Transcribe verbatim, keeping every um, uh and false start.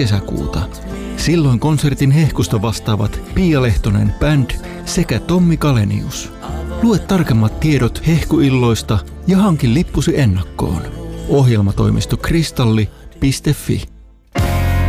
kesäkuuta. Silloin konsertin hehkusta vastaavat Pia Lehtonen Band sekä Tommi Kalenius. Lue tarkemmat tiedot hehkuilloista ja hankin lippusi ennakkoon. Ohjelmatoimisto kristalli piste fi.